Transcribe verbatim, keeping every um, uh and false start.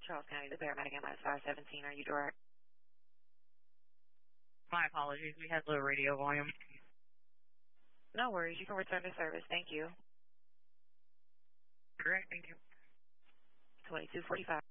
Charles County, the paramedic M S five seventeen. Are you direct? My apologies. We had low radio volume. No worries. You can return to service. Thank you. Correct. Thank you. twenty-two forty-five.